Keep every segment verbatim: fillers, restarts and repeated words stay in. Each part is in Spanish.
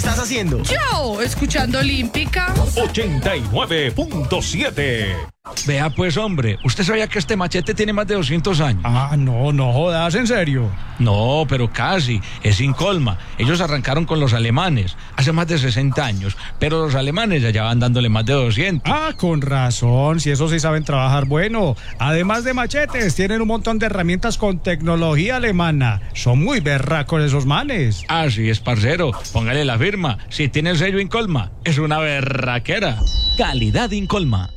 estás haciendo? Yo, escuchando Olímpica. ochenta y nueve punto siete. Vea pues, hombre, ¿usted sabía que este machete tiene más de doscientos años? Ah, no, no jodas, ¿en serio? No, pero casi, es Incolma. Ellos arrancaron con los alemanes hace más de sesenta años, pero los alemanes ya van dándole más de doscientos. Ah, con razón, si eso sí saben trabajar bueno. Además de machetes, tienen un montón de herramientas con tecnología alemana. Son muy berracos esos manes. Así es, parcero, póngale la firma. Si tiene el sello Incolma, es una berraquera. Calidad Incolma.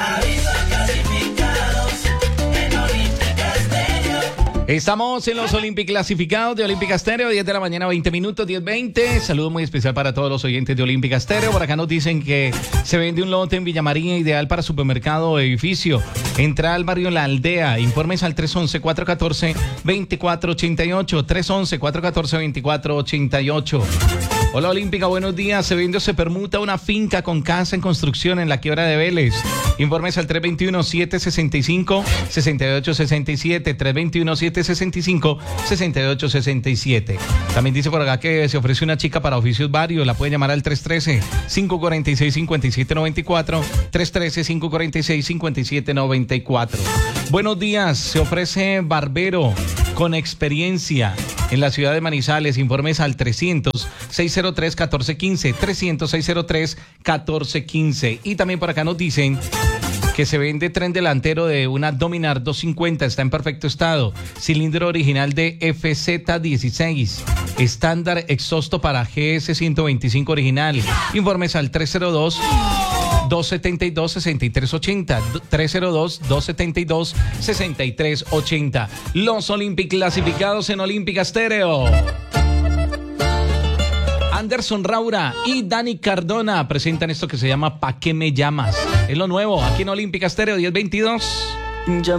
Estamos en los Olympic clasificados de Olímpica Estéreo, diez de la mañana, veinte minutos, diez veinte. Saludo muy especial para todos los oyentes de Olímpica Estéreo. Por acá nos dicen que se vende un lote en Villa María ideal para supermercado o edificio. Entra al barrio La Aldea. Informes al tres once, cuatro catorce, veinticuatro ochenta y ocho. tres once, cuatro catorce, veinticuatro ochenta y ocho. Hola Olímpica, buenos días. Se vende o se permuta una finca con casa en construcción en la Quiebra de Vélez. Informes al tres veintiuno, siete sesenta y cinco, sesenta y ocho sesenta y siete. tres veintiuno, siete sesenta y cinco, sesenta y ocho sesenta y siete. También dice por acá que se ofrece una chica para oficios varios. La puede llamar al tres trece, cinco cuarenta y seis, cincuenta y siete noventa y cuatro. tres trece, cinco cuarenta y seis, cincuenta y siete noventa y cuatro. Buenos días. Se ofrece barbero con experiencia en la ciudad de Manizales. Informes al trescientos, seiscientos tres, catorce quince. trescientos, seiscientos tres, catorce quince. Y también por acá nos dicen que se vende tren delantero de una Dominar doscientos cincuenta, está en perfecto estado, cilindro original de F Z dieciséis, estándar exhausto para G S ciento veinticinco original. Informes al trescientos dos, doscientos setenta y dos, sesenta y tres ochenta, trescientos dos, doscientos setenta y dos, sesenta y tres ochenta. Los Olympic clasificados en Olímpica Estéreo. Anderson Raura y Dani Cardona presentan esto que se llama ¿Pa' qué me llamas? Es lo nuevo aquí en Olímpica Estéreo diez veintidós.